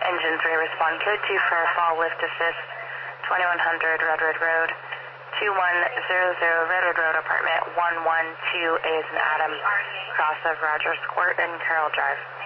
Engine 3, respond code 2 for fall lift assist, 2100 Redwood Road, 2100 Redwood Road, apartment 112 A as in Adam, cross of Rogers Court and Carroll Drive.